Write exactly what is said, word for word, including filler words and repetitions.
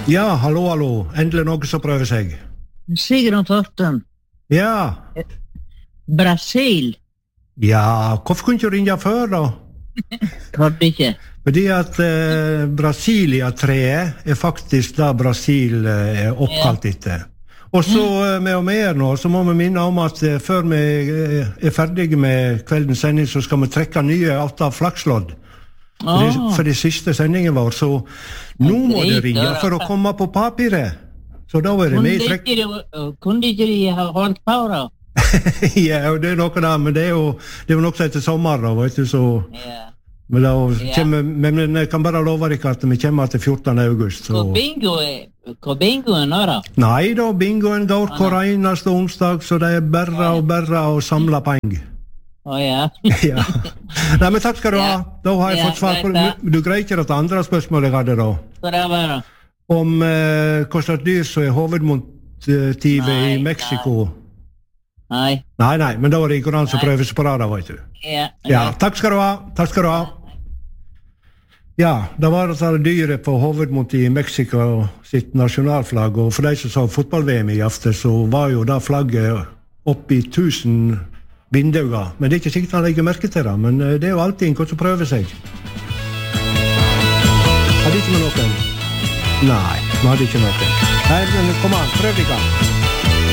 Ja, hallo, hallo. Endelig noe som prøver seg. Sigrun Torsten. Ja. Brasil. Ja, hvorfor kunne du ikke ringe før da? Trodde ikke. Fordi at eh, Brasilia-treet er faktisk da Brasil eh, er oppkalt etter. Og så eh, med og med nå, så må vi minne om at eh, før vi eh, er ferdige med kveldens sending, så skal vi trekke nye åtte flakslodd. For, det, for det siste sendingen vår, så nå må det ringe for å komme på papiret. Så da er det med i trekk. Kunne ikke de ha holdt på da? Ja, det er noe da, men det er jo, det er jo noe som heter sommer da, vet du, så... Ja. Men, da, kommer, men jeg kan bare love dere at vi kommer til fjortende august. Så. Hvor bingo er, hvor bingo er nå da? Nei da, bingoen går hver eneste onsdag, så det er bare og bare å samle penger. Å ja. Ja. Nei, men takk skal du ha. Da har jeg Ja, fått svar på greit, det. Du greier ikke det andre spørsmålet jeg hadde da. Hva det var da? Om eh, hva slags dyr som er hovedmotivet Nei, i Mexico. Nei. Nei, nei, men da var det ikke noen som prøver seg på det da, vet du. Ja. Ja, takk skal du ha. Takk skal du ha. Ja, det var det dyret på hovedmotivet i Mexico sitt nasjonalflagg, og for de som så fotball-V M i aften, så var jo da flagget oppi tusen vinduer. Men det er ikke sikkert han legger merke til det, men det er jo alltid en som prøver seg. Hadde ikke med noen? Nei, vi hadde ikke noen. Nei, men kom an, prøv i gang.